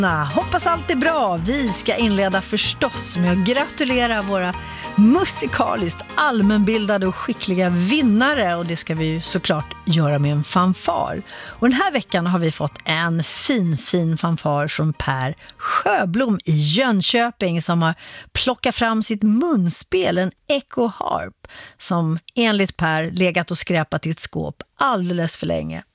Hoppas allt är bra. Vi ska inleda förstås med att gratulera våra musikaliskt allmänbildade och skickliga vinnare, och det ska vi ju såklart göra med en fanfar. Och den här veckan har vi fått en fin fanfar från Per Sjöblom i Jönköping som har plockat fram sitt munspel, en Echo Harp, som enligt Per legat och skräpat i ett skåp alldeles för länge.